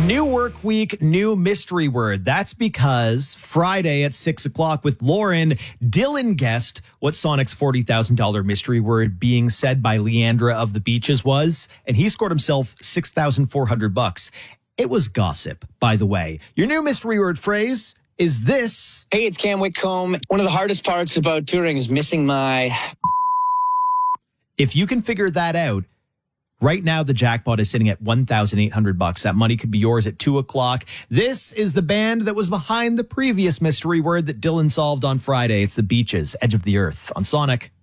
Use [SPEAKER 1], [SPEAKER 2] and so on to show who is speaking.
[SPEAKER 1] New work week, new mystery word. That's because Friday at 6 o'clock with Lauren, Dylan guessed what Sonic's $40,000 mystery word being said by Leandra of the Beaches was, and he scored himself $6,400. It was gossip, by the way. Your new mystery word phrase is this.
[SPEAKER 2] Hey, it's Cam Whitcomb. One of the hardest parts about touring is missing my...
[SPEAKER 1] If you can figure that out, right now the jackpot is sitting at $1,800. That money could be yours at 2 o'clock. This is the band that was behind the previous mystery word that Dylan solved on Friday. It's the Beaches, Edge of the Earth on Sonic.